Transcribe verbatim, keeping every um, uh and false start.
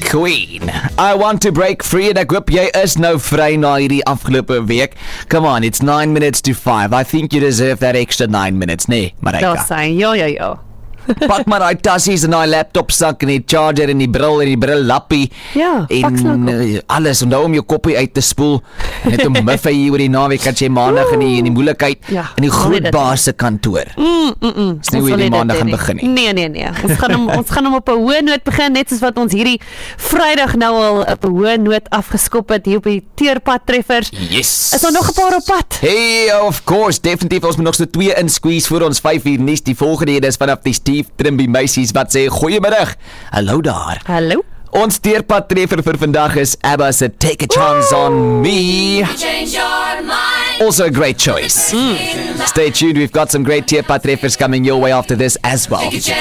Queen, I want to break free, en ek hoop jy is nou vry na hierdie afgelope week. Come on, it's nine minutes to five. I think you deserve that extra nine minutes, nee, Marika? Daar sê, ja, ja, ja. Pak maar daai tassies en daai laptop sak en die charger en die bril en die bril lappie. Ja, pak en sak uh, alles, onthou om jou koppie uit te spoel. Net om muffe hier oor die naweek, dat jy maandag in die, in die moeilikheid Ja, in die wil groot jy dit baas se kantoor. Mm, mm, mm. Dis nie hoe Ons wil jy die nie maandag dit gaan hê begin nie. Nee, nee, nee. Ons gaan hom ons gaan hom op 'n hoë noot begin, net soos wat ons hierdie Vrydag nou al op 'n hoë noot afgeskop het hier op die teerpad treffers. Yes. Is daar nog 'n paar op pad? Hey, of course, definitief, ons moet nog so twee insqueeze voor ons vyf uur nuus. Die volgende een is vanaf die Steve Trimby meisies wat sê goeiemiddag. Hallo daar. Hallo. Ons teerpad treffer vir vandag is ABBA se Take a Chance Woo! On Me. Change your mind. Also a great choice. Mm. Stay tuned, we've got some great teerpad treffers coming your way after this as well.